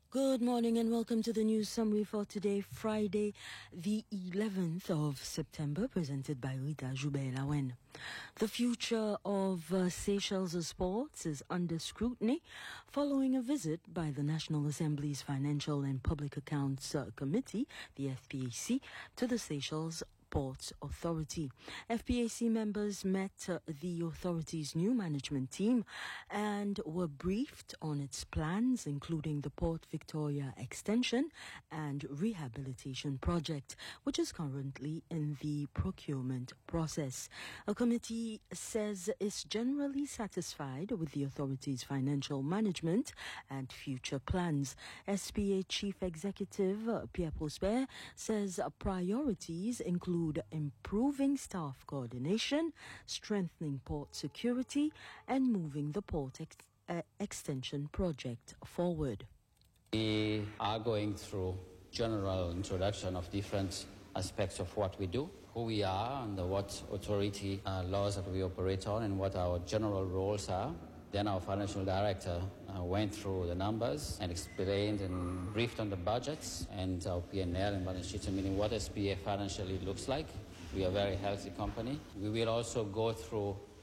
Good morning and welcome to the news summary for today, Friday, the 11th of September, presented by Rita Joubert-Lawen. The future of Seychelles sports is under scrutiny following a visit by the National Assembly's Financial and Public Accounts Committee, the FPAC, to the Seychelles Ports Authority. FPAC members met the authority's new management team and were briefed on its plans, including the Port Victoria extension and rehabilitation project, which is currently in the procurement process. A committee says it's generally satisfied with the authority's financial management and future plans. SPA Chief Executive Pierre Prosper says priorities include improving staff coordination, strengthening port security, and moving the port extension project forward. We are going through general introduction of different aspects of what we do, who we are, under what authority laws that we operate on, and what our general roles are. Then our financial director went through the numbers and explained and briefed on the budgets and our P&L and balance sheets, meaning what SPA financially looks like. We are a very healthy company. We will also go through